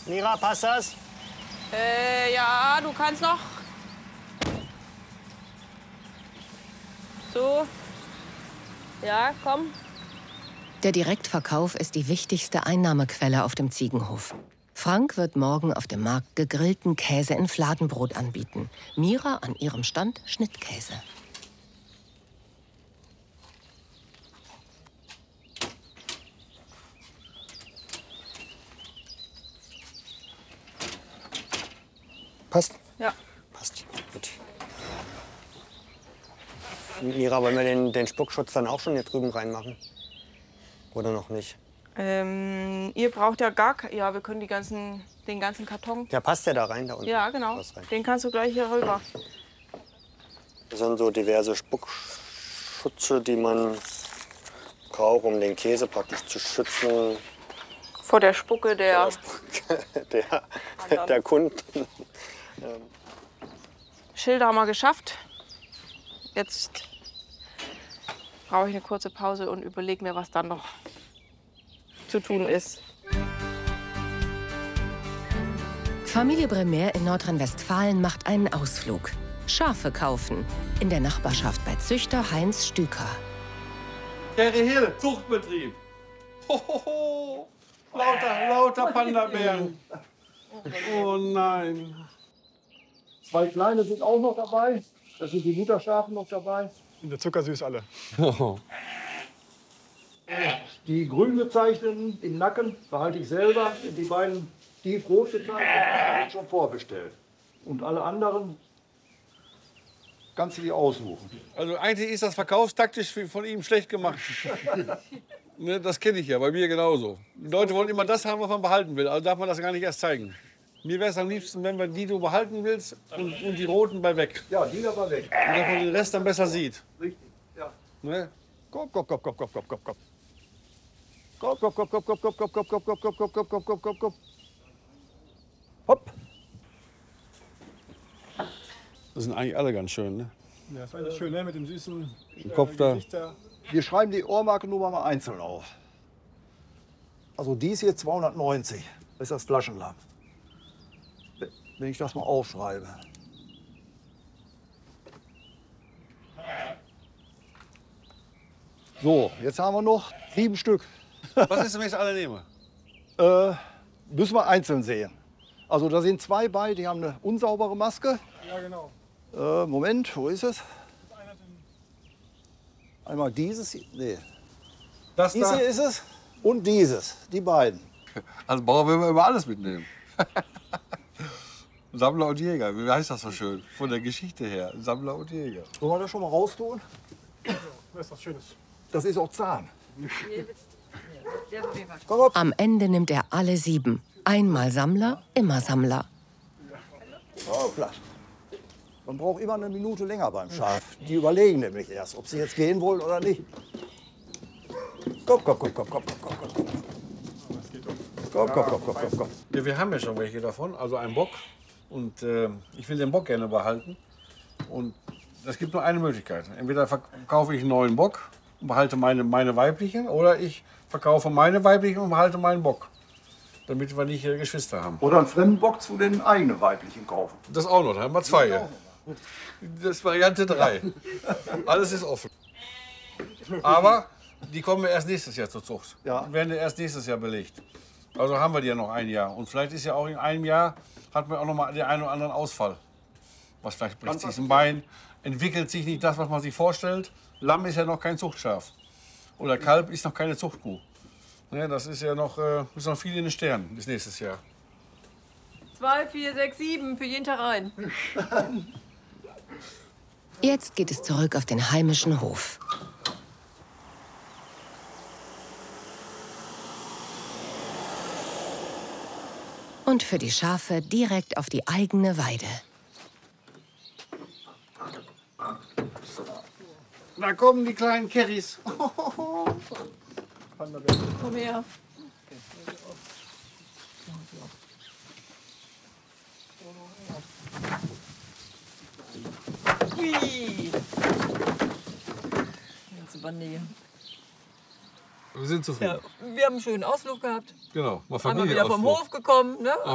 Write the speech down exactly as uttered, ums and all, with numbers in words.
Mira, passt das? Äh, ja, du kannst noch. So. Ja, komm. Der Direktverkauf ist die wichtigste Einnahmequelle auf dem Ziegenhof. Frank wird morgen auf dem Markt gegrillten Käse in Fladenbrot anbieten. Mira an ihrem Stand Schnittkäse. Passt? Ja. Passt. Gut. Mira, wollen wir den, den Spuckschutz dann auch schon hier drüben reinmachen? Oder noch nicht? Ähm, ihr braucht ja gar ke- ja, wir können die ganzen, den ganzen Karton. Ja, passt der da rein, da unten? Ja, genau. Den kannst du gleich hier rüber. Das sind so diverse Spuckschutze, die man braucht, um den Käse praktisch zu schützen. Vor der Spucke der, der, der Kunden. Schilder haben wir geschafft. Jetzt brauche ich eine kurze Pause und überlege mir, was dann noch zu tun ist. Familie Bremer in Nordrhein-Westfalen macht einen Ausflug. Schafe kaufen. In der Nachbarschaft bei Züchter Heinz Stüker. Kerry Hill, Zuchtbetrieb. Hohoho. Lauter, lauter Panda-Bären. Oh nein. Zwei kleine sind auch noch dabei. Das sind die Mutterschafe noch dabei. In der Zuckersüß alle. Die grün gezeichneten im Nacken behalte ich selber. Die beiden tiefrot gezeichneten habe ich schon vorbestellt. Und alle anderen kannst du die aussuchen. Also eigentlich ist das verkaufstaktisch von ihm schlecht gemacht. Ne, das kenne ich ja, bei mir genauso. Die Leute wollen immer das haben, was man behalten will. Also darf man das gar nicht erst zeigen. Mir wäre es am liebsten, wenn man die du behalten willst und, und die roten bei weg. Ja, die aber weg. Und dass man den Rest dann besser sieht. Richtig, ja. Ne? Komm, komm, komm, komm, komm, komm, komm, komm. Komm, komm, komm, komm, komm, komm, komm, komm, komm, komm, komm, komm, komm, komm, komm, komm, komm. Hopp. Das sind eigentlich alle ganz schön, ne? Ja, das war das schön, ne? Mit dem süßen Im Kopf da. Gesicht da. Wir schreiben die Ohrmarkennummer mal einzeln auf. Also dies hier zweihundertneunzig, das ist das Flaschenlamm. Wenn ich das mal aufschreibe. So, jetzt haben wir noch sieben Stück. Was ist, wenn ich alle nehme? Äh, müssen wir einzeln sehen. Also da sind zwei bei, die haben eine unsaubere Maske. Ja, genau. Äh, Moment, wo ist es? Einmal dieses hier. Nee. Das Dies da? hier ist es und dieses. Die beiden. Als Bauer will man immer alles mitnehmen. Sammler und Jäger, wie heißt das so schön? Von der Geschichte her, Sammler und Jäger. Wollen wir das schon mal raustun? Das ist was Schönes. Das ist auch Zahn. Am Ende nimmt er alle sieben. Einmal Sammler, immer Sammler. Oh, platt. Man braucht immer eine Minute länger beim Schaf. Die überlegen nämlich erst, ob sie jetzt gehen wollen oder nicht. Komm, komm, komm, komm, komm, komm, komm, komm. Komm, komm, komm, komm, komm, komm. Ja, wir haben ja schon welche davon, also einen Bock. Und äh, ich will den Bock gerne behalten. Und es gibt nur eine Möglichkeit. Entweder verkaufe ich einen neuen Bock und behalte meine, meine weiblichen, oder ich verkaufe meine weiblichen und behalte meinen Bock. Damit wir nicht äh, Geschwister haben. Oder einen fremden Bock zu den eigenen weiblichen kaufen. Das auch noch, da haben wir zwei. Ja. Das ist Variante drei. Alles ist offen. Aber die kommen ja erst nächstes Jahr zur Zucht. Ja. Die werden ja erst nächstes Jahr belegt. Also haben wir die ja noch ein Jahr. Und vielleicht ist ja auch in einem Jahr, hat man auch noch mal den einen oder anderen Ausfall. Was vielleicht bricht sich ein Bein, entwickelt sich nicht das, was man sich vorstellt. Lamm ist ja noch kein Zuchtschaf. Oder Kalb ist noch keine Zuchtkuh. Ne, das ist ja noch, äh, ist noch viel in den Sternen bis nächstes Jahr. Zwei, vier, sechs, sieben für jeden Tag rein. Jetzt geht es zurück auf den heimischen Hof. Und für die Schafe direkt auf die eigene Weide. Da kommen die kleinen Kerrys. Komm her. Hui. Ganze Bande hier. Wir sind zufrieden. Ja, wir haben einen schönen Ausflug gehabt. Genau, mal Einmal wieder vom Familienausflug. Hof gekommen, ne?